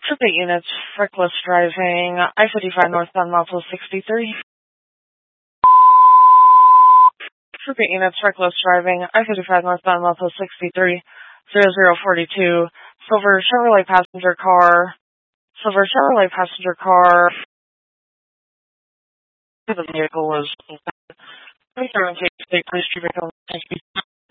Trooping units, reckless driving, I-55 northbound Malto 63. Trooping units, reckless driving, I-55 northbound Malto 63, 0042. Silver Chevrolet passenger car. The vehicle was. State Police Trooper.